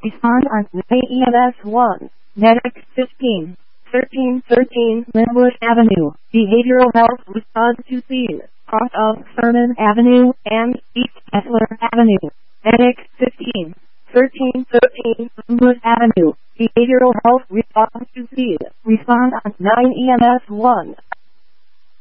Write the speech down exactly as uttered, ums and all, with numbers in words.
Respond on nine E M S one. Medic fifteen. thirteen thirteen Linwood Avenue. Behavioral Health Response to Scene. Cross of Furman Avenue and East Kessler Avenue. Medic fifteen. thirteen thirteen Linwood Avenue. Behavioral Health Response to Scene. Respond on nine E M S one.